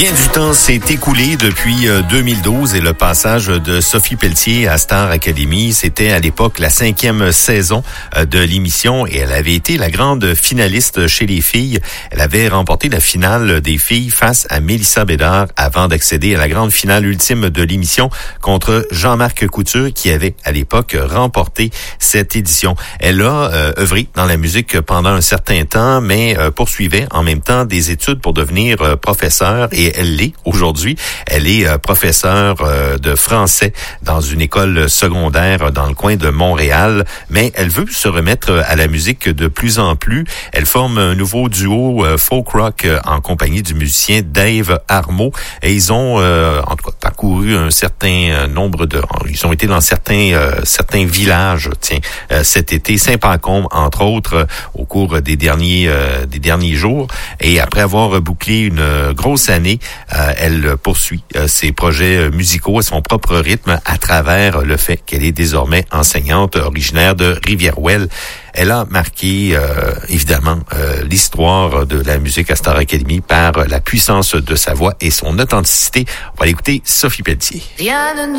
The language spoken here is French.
Bien du temps s'est écoulé depuis 2012 et le passage de Sophie Pelletier à Star Academy, c'était à l'époque la 5e saison de l'émission et elle avait été la grande finaliste chez les filles. Elle avait remporté la finale des filles face à Mélissa Bédard avant d'accéder à la grande finale ultime de l'émission contre Jean-Marc Couture qui avait à l'époque remporté cette édition. Elle a œuvré dans la musique pendant un certain temps mais poursuivait en même temps des études pour devenir professeure et elle l'est aujourd'hui. Elle est professeure de français dans une école secondaire dans le coin de Montréal, mais elle veut se remettre à la musique de plus en plus. Elle forme un nouveau duo folk rock en compagnie du musicien Dave Armeau et ils ont en tout cas parcouru un certain nombre de... Ils ont été dans certains villages, cet été, Saint-Pacôme entre autres, au cours des derniers jours. Et après avoir bouclé une grosse année, elle poursuit ses projets musicaux à son propre rythme à travers le fait qu'elle est désormais enseignante originaire de Rivière-Ouelle. Elle a marqué, évidemment, l'histoire de la musique à Star Academy par la puissance de sa voix et son authenticité. On va l'écouter, Sophie Pelletier.